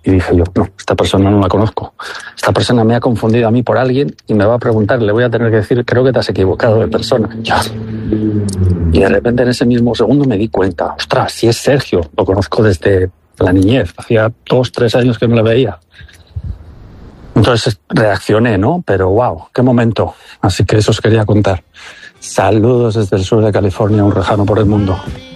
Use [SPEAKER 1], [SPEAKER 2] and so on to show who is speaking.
[SPEAKER 1] Y dije yo, no, esta persona no la conozco. Esta persona me ha confundido a mí por alguien y me va a preguntar, le voy a tener que decir, creo que te has equivocado de persona. Ya. Y de repente en ese mismo segundo me di cuenta, ostras, si es Sergio, lo conozco desde la niñez, hacía 2-3 años que no le veía. Entonces reaccioné, ¿no? Pero wow, qué momento. Así que eso os quería contar. Saludos desde el sur de California, un rejano por el mundo.